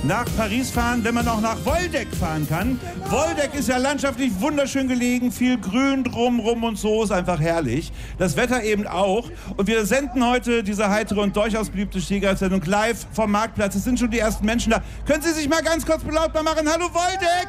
nach Paris fahren, wenn man auch nach Woldeck fahren kann. Woldeck ist ja landschaftlich wunderschön gelegen, viel Grün drumrum und so, ist einfach herrlich. Das Wetter eben auch. Und wir senden heute diese heitere und durchaus beliebte Stehgreifsendung live vom Marktplatz. Es sind schon die ersten Menschen da. Können Sie sich mal ganz kurz belautbar machen? Hallo Woldeck!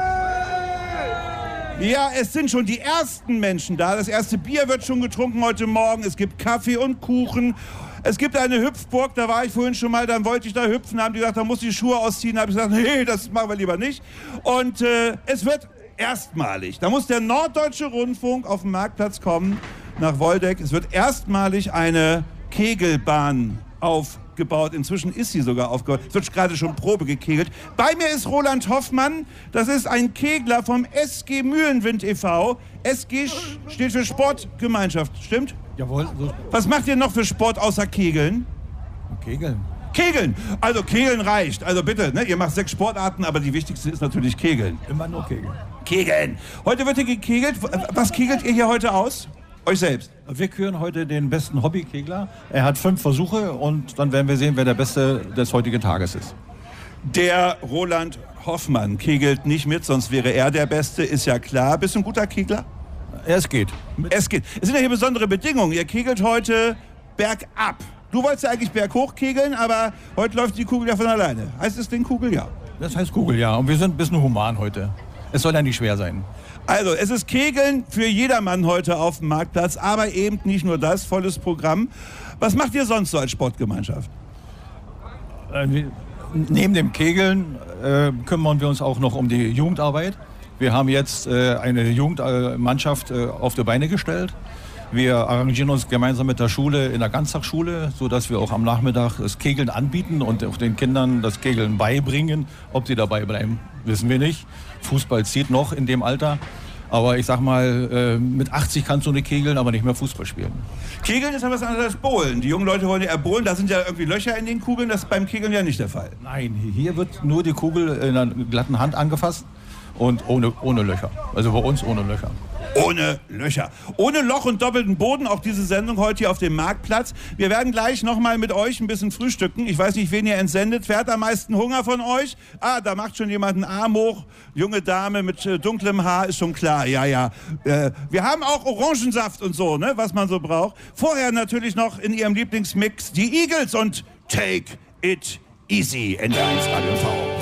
Ja, es sind schon die ersten Menschen da. Das erste Bier wird schon getrunken heute Morgen. Es gibt Kaffee und Kuchen. Es gibt eine Hüpfburg, da war ich vorhin schon mal, dann wollte ich da hüpfen, haben die gesagt, da muss ich die Schuhe ausziehen. Da habe ich gesagt, nee, das machen wir lieber nicht. Und es wird erstmalig, da muss der Norddeutsche Rundfunk auf den Marktplatz kommen, nach Woldeck. Es wird erstmalig eine Kegelbahn aufgebaut. Inzwischen ist sie sogar aufgebaut. Es wird gerade schon Probe gekegelt. Bei mir ist Roland Hoffmann. Das ist ein Kegler vom SG Mühlenwind e.V. SG steht für Sportgemeinschaft, stimmt? Jawohl. So. Was macht ihr noch für Sport außer Kegeln? Kegeln. Kegeln! Also Kegeln reicht. Also bitte, ne? Ihr macht 6 Sportarten, aber die wichtigste ist natürlich Kegeln. Immer nur Kegeln. Kegeln! Heute wird hier gekegelt. Was kegelt ihr hier heute aus? Euch selbst? Wir küren heute den besten Hobbykegler. Er hat 5 Versuche und dann werden wir sehen, wer der Beste des heutigen Tages ist. Der Roland Hoffmann kegelt nicht mit, sonst wäre er der Beste, ist ja klar. Bist du ein guter Kegler? Es geht. Es geht. Es sind ja hier besondere Bedingungen. Ihr kegelt heute bergab. Du wolltest ja eigentlich berghoch kegeln, aber heute läuft die Kugel ja von alleine. Heißt das Ding Kugel? Ja. Das heißt Kugel, ja. Und wir sind ein bisschen human heute. Es soll ja nicht schwer sein. Also, es ist Kegeln für jedermann heute auf dem Marktplatz, aber eben nicht nur das, volles Programm. Was macht ihr sonst so als Sportgemeinschaft? Neben dem Kegeln kümmern wir uns auch noch um die Jugendarbeit. Wir haben jetzt eine Jugendmannschaft auf die Beine gestellt. Wir arrangieren uns gemeinsam mit der Schule in der Ganztagsschule, sodass wir auch am Nachmittag das Kegeln anbieten und auch den Kindern das Kegeln beibringen. Ob sie dabei bleiben, wissen wir nicht. Fußball zieht noch in dem Alter. Aber ich sag mal, mit 80 kannst du nicht kegeln, aber nicht mehr Fußball spielen. Kegeln ist ja was anderes als Bowlen. Die jungen Leute wollen ja bowlen, da sind ja irgendwie Löcher in den Kugeln. Das ist beim Kegeln ja nicht der Fall. Nein, hier wird nur die Kugel in einer glatten Hand angefasst. Und ohne Löcher. Also bei uns ohne Löcher. Ohne Löcher. Ohne Loch und doppelten Boden, auch diese Sendung heute hier auf dem Marktplatz. Wir werden gleich nochmal mit euch ein bisschen frühstücken. Ich weiß nicht, wen ihr entsendet. Wer hat am meisten Hunger von euch? Ah, da macht schon jemand einen Arm hoch. Junge Dame mit dunklem Haar, ist schon klar. Ja, ja. Wir haben auch Orangensaft und so, ne, was man so braucht. Vorher natürlich noch in ihrem Lieblingsmix die Eagles und Take It Easy. NDR1 Radio V.